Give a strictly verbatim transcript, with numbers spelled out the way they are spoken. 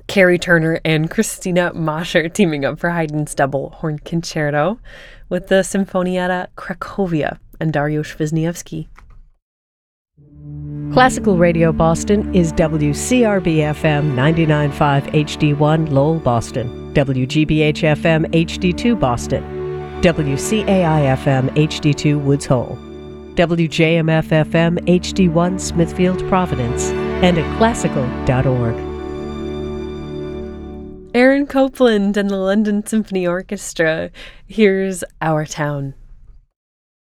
Carrie Turner and Christina Mosher teaming up for Haydn's double horn concerto with the Sinfonietta Cracovia and Dariusz Wisniewski. Classical Radio Boston is W C R B F M ninety-nine point five H D one Lowell, Boston, W G B H F M H D two Boston, W C A I F M H D two Woods Hole, W J M F F M H D one Smithfield, Providence, and at classical dot org. Aaron Copland and the London Symphony Orchestra. Here's Our Town.